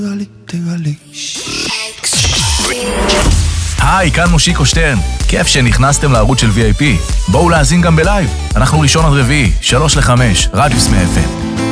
תגלי. היי, כאן מושיקו שטרן. כיף שנכנסתם לערוץ של VIP. בואו להאזין גם בלייב. אנחנו ראשון עד רביעי, 3 ל-5, רדיוס מ-FM.